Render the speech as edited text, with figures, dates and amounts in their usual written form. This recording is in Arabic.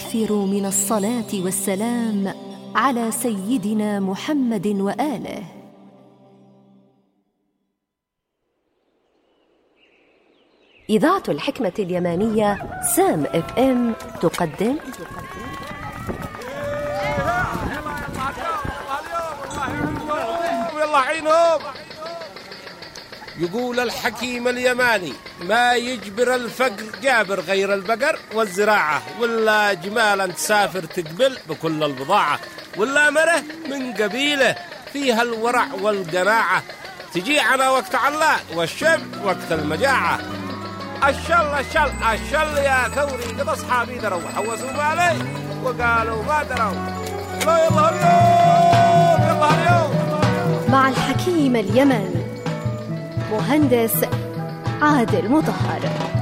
الكثير من الصلاة والسلام على سيدنا محمد وآله. إذاعة الحكمة اليمانية سام FM تقدم يلا عينهم. يقول الحكيم اليماني: ما يجبر الفقر جابر غير البقر والزراعة، ولا جمالا تسافر تقبل بكل البضاعة، ولا مره من قبيله فيها الورع والقناعة، تجي على وقت علاء والشب وقت المجاعة. الشل يا ثوري، قد أصحابي دروا حوسوا مالي وقالوا ما دروا. يلا اليوم مع الحكيم اليماني مهندس عادل مطهر.